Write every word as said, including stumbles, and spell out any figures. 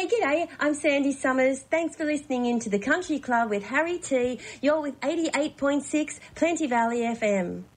Hey, g'day, I'm Sandy Summers. Thanks for listening in to the Country Club with Harry T. You're with eighty-eight point six Plenty Valley F M.